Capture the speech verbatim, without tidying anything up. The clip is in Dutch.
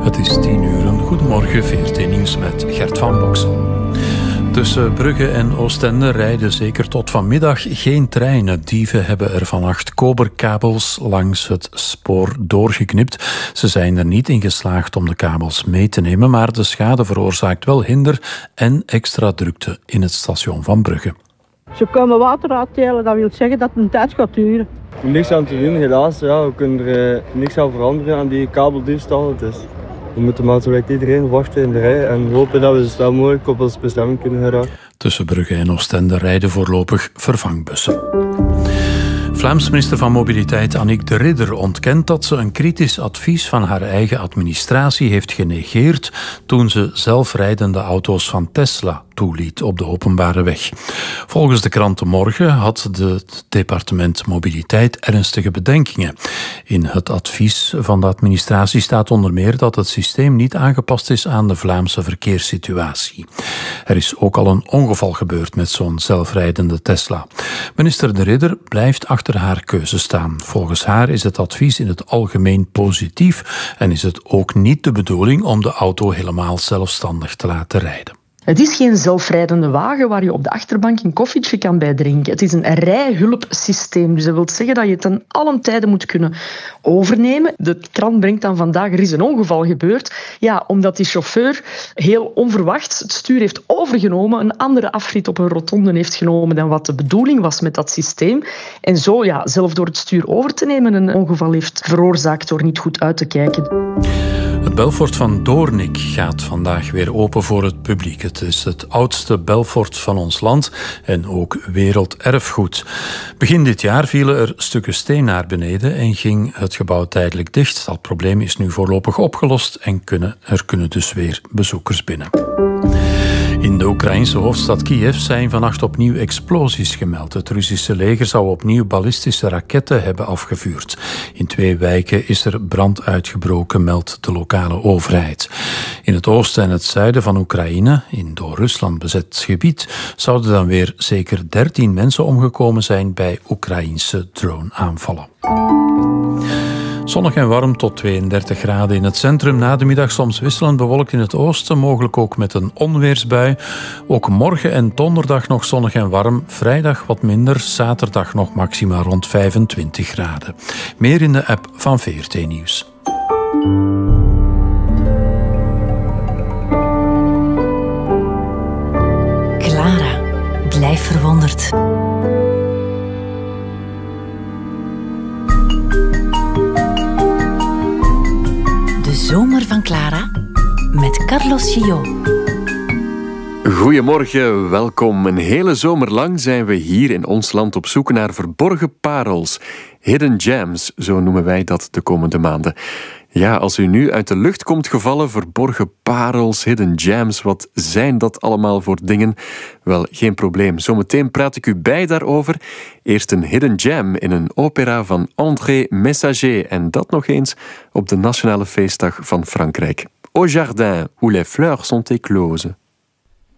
Het is tien uur. Goedemorgen, V R T Nieuws met Gert van Boksel. Tussen Brugge en Oostende rijden zeker tot vanmiddag geen treinen. Dieven hebben er vannacht koperkabels langs het spoor doorgeknipt. Ze zijn er niet in geslaagd om de kabels mee te nemen, maar de schade veroorzaakt wel hinder en extra drukte in het station van Brugge. Ze komen water uitdelen, dat wil zeggen dat het een tijd gaat duren. Er is niks aan te doen, helaas. Ja, we kunnen er uh, niks aan veranderen aan die kabeldiefstal. Dus we moeten maar zo lijkt iedereen wachten in de rij en hopen dat we zo snel mogelijk op onze bestemming kunnen geraken. Tussen Brugge en Oostende rijden voorlopig vervangbussen. Vlaams minister van Mobiliteit Annick de Ridder ontkent dat ze een kritisch advies van haar eigen administratie heeft genegeerd toen ze zelfrijdende auto's van Tesla toeliet op de openbare weg. Volgens de krant De Morgen had het departement Mobiliteit ernstige bedenkingen. In het advies van de administratie staat onder meer dat het systeem niet aangepast is aan de Vlaamse verkeerssituatie. Er is ook al een ongeval gebeurd met zo'n zelfrijdende Tesla. Minister de Ridder blijft achter haar keuze staan. Volgens haar is het advies in het algemeen positief en is het ook niet de bedoeling om de auto helemaal zelfstandig te laten rijden. Het is geen zelfrijdende wagen waar je op de achterbank een koffietje kan bij drinken. Het is een rijhulpsysteem. Dus dat wil zeggen dat je het ten allen tijde moet kunnen overnemen. De krant brengt dan vandaag, er is een ongeval gebeurd. Ja, omdat die chauffeur heel onverwachts het stuur heeft overgenomen, een andere afrit op een rotonde heeft genomen dan wat de bedoeling was met dat systeem. En zo ja, zelf door het stuur over te nemen een ongeval heeft veroorzaakt door niet goed uit te kijken. Het Belfort van Doornik gaat vandaag weer open voor het publiek. Het is het oudste Belfort van ons land en ook werelderfgoed. Begin dit jaar vielen er stukken steen naar beneden en ging het gebouw tijdelijk dicht. Dat probleem is nu voorlopig opgelost en kunnen, er kunnen dus weer bezoekers binnen. In de Oekraïnse hoofdstad Kiev zijn vannacht opnieuw explosies gemeld. Het Russische leger zou opnieuw ballistische raketten hebben afgevuurd. In twee wijken is er brand uitgebroken, meldt de lokale overheid. In het oosten en het zuiden van Oekraïne, in door Rusland bezet gebied, zouden dan weer zeker dertien mensen omgekomen zijn bij Oekraïnse drone-aanvallen. Zonnig en warm tot tweeëndertig graden in het centrum. Na de middag soms wisselend bewolkt in het oosten, mogelijk ook met een onweersbui. Ook morgen en donderdag nog zonnig en warm. Vrijdag wat minder, zaterdag nog maxima rond vijfentwintig graden. Meer in de app van V R T Nieuws. Clara, blijf verwonderd. De zomer van Clara met Carlos Gillot. Goedemorgen, welkom. Een hele zomer lang zijn we hier in ons land op zoek naar verborgen parels. Hidden gems, zo noemen wij dat de komende maanden. Ja, als u nu uit de lucht komt gevallen, verborgen parels, hidden gems, wat zijn dat allemaal voor dingen? Wel, geen probleem. Zometeen praat ik u bij daarover. Eerst een hidden gem in een opera van André Messager en dat nog eens op de Nationale Feestdag van Frankrijk. Au jardin, où les fleurs sont écloses.